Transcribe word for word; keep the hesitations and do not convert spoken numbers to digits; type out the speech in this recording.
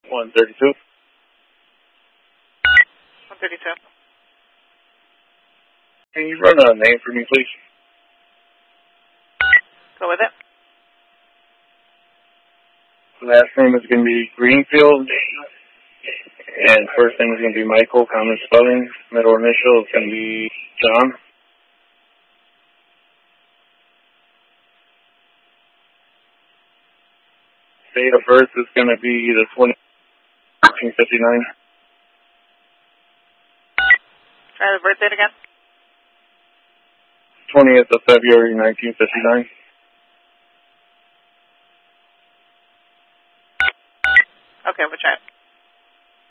one thirty-two. one thirty-two. Can you run a name for me, please? Go with it. Last name is going to be Greenfield, and first name is going to be Michael, common spelling. Middle initial is going to be John. Date of birth is going to be the twentieth, nineteen fifty-nine. Try the birth date again. twentieth of February, nineteen fifty-nine.